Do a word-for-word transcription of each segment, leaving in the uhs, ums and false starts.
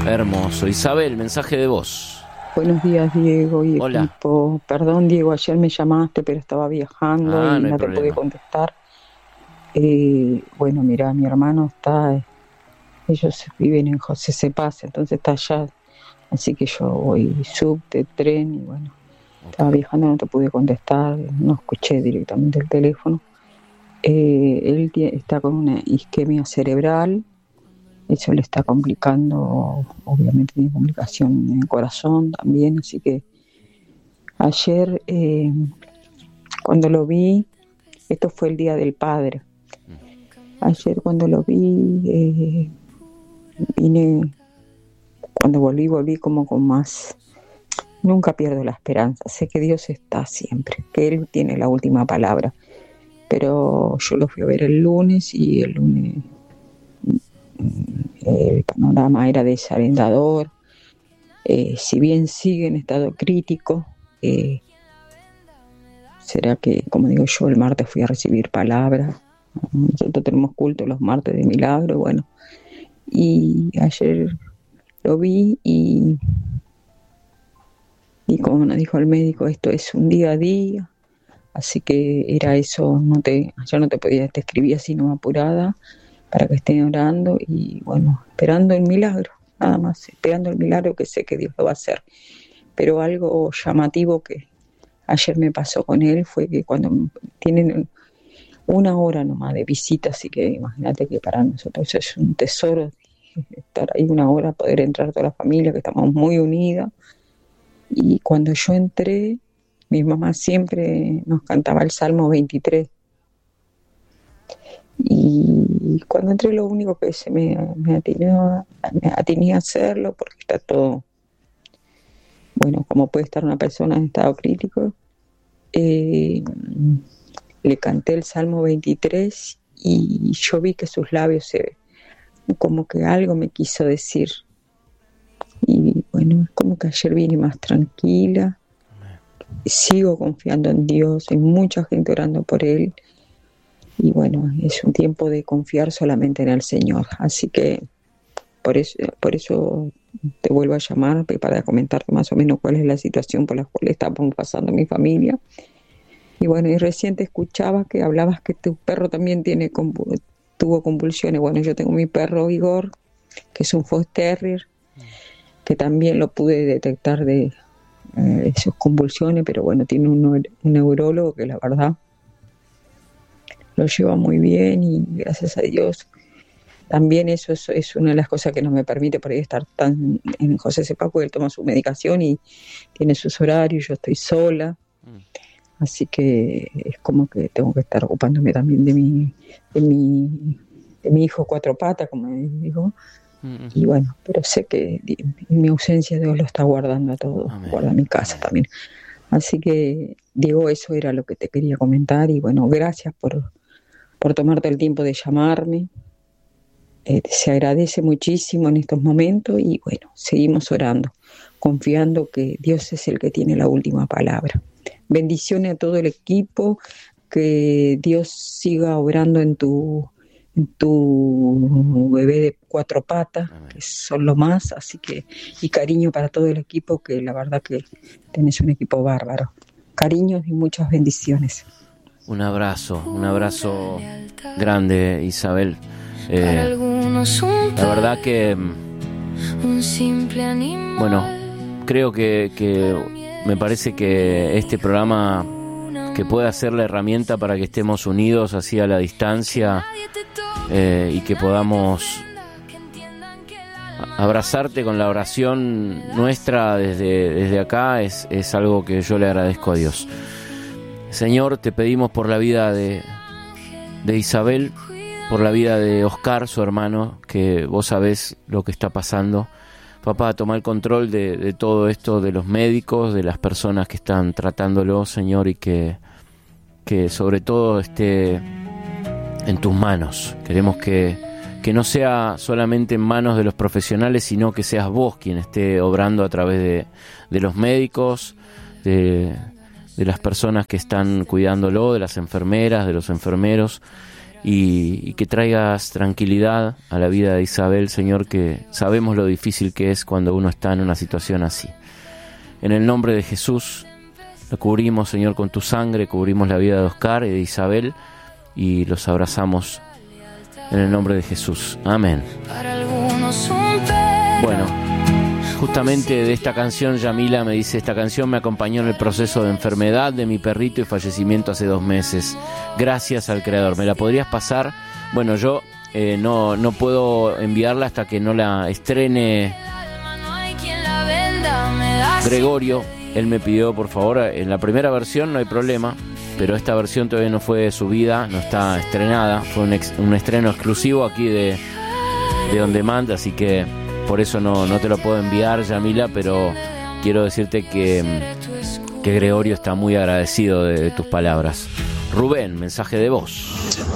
Hermoso. Isabel, mensaje de voz. Buenos días, Diego y Hola. equipo. Perdón, Diego, ayer me llamaste, pero estaba viajando Ah, y no hay no te problema. pude contestar. Eh, bueno, mira, mi hermano está, ellos viven en José Cepaz, entonces está allá, así que yo voy subte, tren y bueno, okay. Estaba viajando, no te pude contestar, no escuché directamente el teléfono. Eh, él t- está con una isquemia cerebral, eso le está complicando, obviamente tiene complicación en el corazón también, así que ayer eh, cuando lo vi, esto fue el Día del Padre, ayer cuando lo vi, eh, vine, cuando volví, volví como con más, nunca pierdo la esperanza, sé que Dios está siempre, que Él tiene la última palabra, pero yo lo fui a ver el lunes y el lunes el panorama era desalentador, eh, si bien sigue en estado crítico, eh, será que, como digo yo, el martes fui a recibir palabra, nosotros tenemos culto los martes de milagro, bueno, y ayer lo vi y, y como nos dijo el médico, esto es un día a día, así que era eso, no te, yo no te podía, te escribía sino apurada, para que estén orando y bueno, esperando el milagro, nada más, esperando el milagro que sé que Dios lo va a hacer. Pero algo llamativo que ayer me pasó con él fue que cuando tienen una hora nomás de visita, así que imagínate que para nosotros eso es un tesoro, estar ahí una hora, poder entrar toda la familia, que estamos muy unidas. Y cuando yo entré, mi mamá siempre nos cantaba el Salmo veintitrés. Y cuando entré lo único que se me, me, atiné, me atiné a hacerlo porque está todo, bueno, como puede estar una persona en estado crítico, eh, le canté el Salmo veintitrés y yo vi que sus labios se, como que algo me quiso decir y bueno, es como que ayer vine más tranquila, sigo confiando en Dios, hay mucha gente orando por él. Y bueno, es un tiempo de confiar solamente en el Señor. Así que por eso, por eso te vuelvo a llamar para comentarte más o menos cuál es la situación por la cual estamos pasando mi familia. Y bueno, y recién te escuchaba que hablabas que tu perro también tiene tuvo convulsiones. Bueno, yo tengo mi perro Igor, que es un Fox Terrier, que también lo pude detectar de eh, sus convulsiones, pero bueno, tiene un, un neurólogo que la verdad lo lleva muy bien y gracias a Dios también eso es, es una de las cosas que no me permite por ahí estar tan en José Cepaz, porque él toma su medicación y tiene sus horarios, yo estoy sola, mm. así que es como que tengo que estar ocupándome también de mi de mi, de mi hijo cuatro patas, como digo, mm. y bueno, pero sé que en mi ausencia Dios lo está guardando a todo, Amén. Guarda mi casa Amén. También, así que Diego, eso era lo que te quería comentar y bueno, gracias por por tomarte el tiempo de llamarme, eh, se agradece muchísimo en estos momentos y bueno, seguimos orando, confiando que Dios es el que tiene la última palabra. Bendiciones a todo el equipo, que Dios siga obrando en tu, en tu bebé de cuatro patas, Amén. Que son lo más, así que, y cariño para todo el equipo, que la verdad que tenés un equipo bárbaro. Cariños y muchas bendiciones. Un abrazo, un abrazo grande, Isabel. Eh, la verdad que, bueno, creo que, que me parece que este programa que puede ser la herramienta para que estemos unidos así a la distancia eh, y que podamos abrazarte con la oración nuestra desde, desde acá es, es algo que yo le agradezco a Dios. Señor, te pedimos por la vida de, de Isabel, por la vida de Oscar, su hermano, que vos sabés lo que está pasando. Papá, toma el control de, de todo esto, de los médicos, de las personas que están tratándolo, Señor, y que, que sobre todo esté en tus manos. Queremos que, que no sea solamente en manos de los profesionales, sino que seas vos quien esté obrando a través de, de los médicos, de... de las personas que están cuidándolo, de las enfermeras, de los enfermeros, y, y que traigas tranquilidad a la vida de Isabel, Señor, que sabemos lo difícil que es cuando uno está en una situación así. En el nombre de Jesús, lo cubrimos, Señor, con tu sangre, cubrimos la vida de Oscar y de Isabel y los abrazamos en el nombre de Jesús. Amén. Bueno, justamente de esta canción, Yamila me dice: esta canción me acompañó en el proceso de enfermedad de mi perrito y fallecimiento hace dos meses. Gracias al Creador. ¿Me la podrías pasar? Bueno, yo eh, no, no puedo enviarla hasta que no la estrene Gregorio. Él me pidió, por favor, en la primera versión no hay problema, pero esta versión todavía no fue subida, no está estrenada. Fue un, ex, un estreno exclusivo aquí de, de On Demand, así que por eso no, no te lo puedo enviar, Yamila, pero quiero decirte que, que Gregorio está muy agradecido de, de tus palabras. Rubén, mensaje de voz.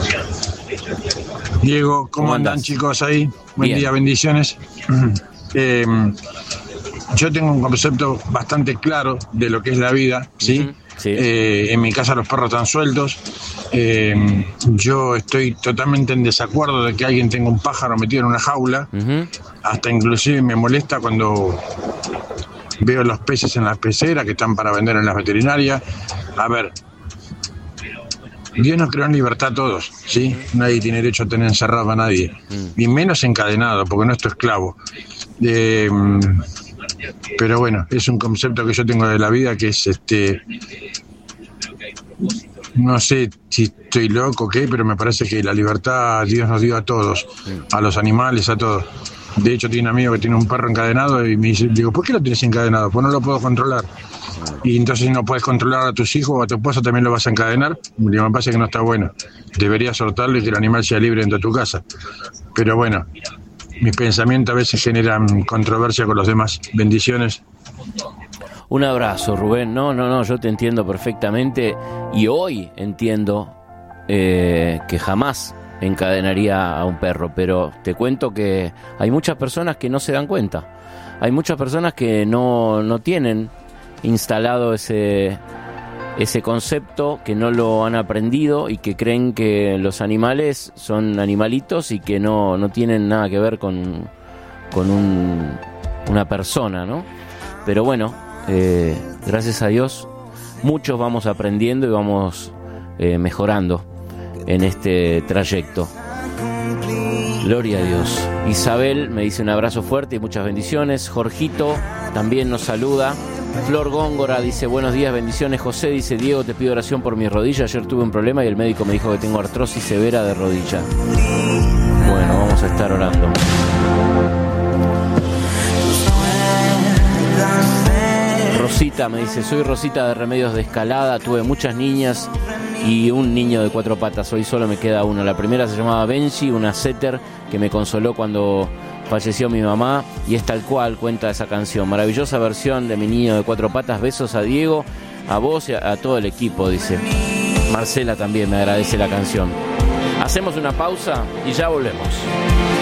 Diego, ¿cómo, ¿Cómo andan, chicos, ahí? Buen Bien. día, bendiciones. Eh, yo tengo un concepto bastante claro de lo que es la vida, ¿sí? Uh-huh. Sí. Eh, en mi casa los perros están sueltos. Eh, yo estoy totalmente en desacuerdo de que alguien tenga un pájaro metido en una jaula. Uh-huh. Hasta inclusive me molesta cuando veo los peces en las peceras que están para vender en las veterinarias. A ver, Dios nos creó en libertad a todos, ¿sí? Nadie tiene derecho a tener encerrado a nadie, uh-huh. y menos encadenado, porque no es tu esclavo. Eh, pero bueno, es un concepto que yo tengo de la vida que es este, no sé si estoy loco o qué, pero me parece que la libertad Dios nos dio a todos, a los animales, a todos. De hecho, tiene un amigo que tiene un perro encadenado y me dice, digo, ¿por qué lo tienes encadenado? Pues no lo puedo controlar. Y entonces, si no puedes controlar a tus hijos o a tu esposa, también lo vas a encadenar. Digo, me parece que no está bueno. Deberías soltarlo y que el animal sea libre dentro de tu casa. Pero bueno, mis pensamientos a veces generan controversia con los demás. Bendiciones. Un abrazo, Rubén. No, no, no, yo te entiendo perfectamente. Y hoy entiendo eh, que jamás encadenaría a un perro, pero te cuento que hay muchas personas que no se dan cuenta. Hay muchas personas que no, no tienen instalado ese, ese concepto, que no lo han aprendido y que creen que los animales son animalitos y que no, no tienen nada que ver con, con un, una persona, ¿no? Pero bueno, eh, gracias a Dios muchos vamos aprendiendo y vamos eh, mejorando en este trayecto. Gloria a Dios. Isabel me dice un abrazo fuerte y muchas bendiciones. Jorgito también nos saluda. Flor Góngora dice buenos días, bendiciones. José dice, Diego, te pido oración por mis rodillas. Ayer tuve un problema y el médico me dijo que tengo artrosis severa de rodilla. Bueno, vamos a estar orando. Rosita me dice, soy Rosita de Remedios de Escalada, tuve muchas niñas y un niño de cuatro patas, hoy solo me queda uno. La primera se llamaba Benji, una setter que me consoló cuando falleció mi mamá, y es tal cual cuenta esa canción. Maravillosa versión de Mi niño de cuatro patas. Besos a Diego, a vos y a, a todo el equipo, dice. Marcela también me agradece la canción. Hacemos una pausa y ya volvemos.